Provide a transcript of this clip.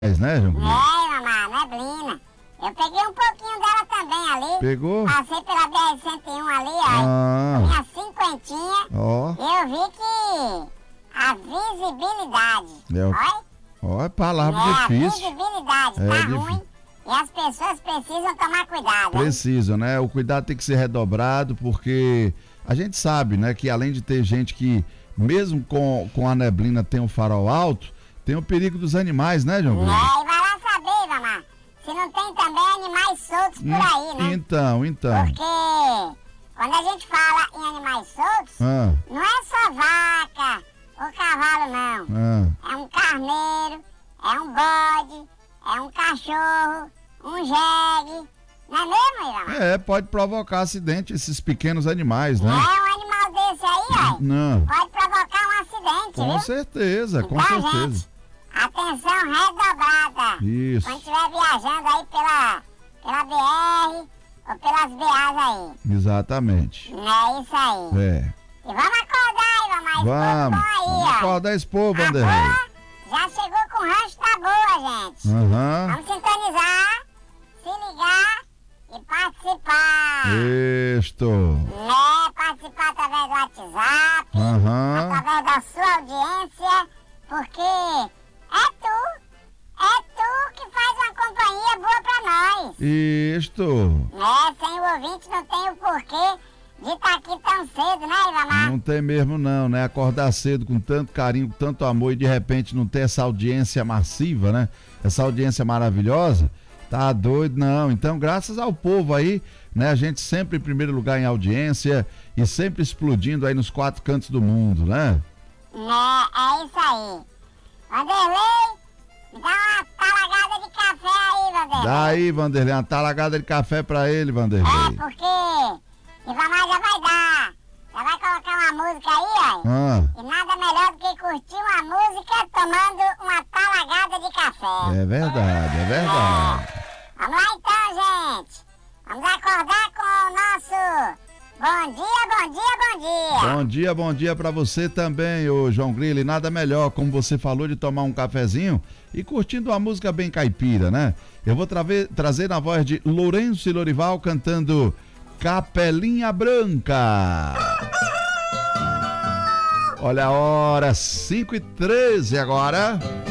Né, João? Mamãe, neblina. Eu peguei um pouquinho dela também ali. Pegou? Passei pela BR-101 ali, ó. Minha cinquentinha. Ó. Eu vi que a visibilidade. Ó, é palavra A difícil. visibilidade tá ruim. E as pessoas precisam tomar cuidado. Precisam, né? O cuidado tem que ser redobrado, porque a gente sabe, né, que além de ter gente que, mesmo com a neblina, tem um farol alto, tem o perigo dos animais, né, João? E vai lá saber, mamãe, se não tem também animais soltos por aí, né? Então. Porque quando a gente fala em animais soltos, não é só vaca ou cavalo, não. É um carneiro, é um bode, é um cachorro, um jegue. Não é mesmo, mamãe? Pode provocar acidente esses pequenos animais, né? Um animal desse aí, ó, Não. pode provocar um acidente, Com viu? certeza, com Então, certeza. gente, atenção redobrada. Isso. Quando estiver viajando aí pela BR ou pelas BAs aí. Exatamente. É isso aí. E vamos acordar aí, mamãe. Vamos Aí, acordar esse povo, ó. Vanderlei. Já chegou com o rancho tá boa, gente. Vamos sintonizar, se ligar e participar. Isto. Participar através do WhatsApp, através da sua audiência, porque é tu que faz uma companhia boa pra nós. Isto. Sem o ouvinte não tem o porquê de estar aqui tão cedo, né, Ivamar? Não tem mesmo não, né? Acordar cedo com tanto carinho, com tanto amor e de repente não ter essa audiência massiva, né? Essa audiência maravilhosa. Tá doido, não. Então, graças ao povo aí, né? A gente sempre em primeiro lugar em audiência e sempre explodindo aí nos 4 cantos do mundo, né? É isso aí. Vanderlei, me dá uma talagada de café aí, Vanderlei. Dá aí, Vanderlei, uma talagada de café pra ele, Vanderlei. Porque Ivamar já vai dar. Já vai colocar uma música aí, ó. E nada melhor do que curtir uma música tomando uma talagada de café. É verdade. Vamos lá então, gente. Vamos acordar com o nosso bom dia. Bom dia pra você também, ô João Grilo. E nada melhor, como você falou, de tomar um cafezinho e curtindo uma música bem caipira, né? Eu vou trazer na voz de Lourenço e Lorival cantando Capelinha Branca. Olha a hora, 5h13 agora.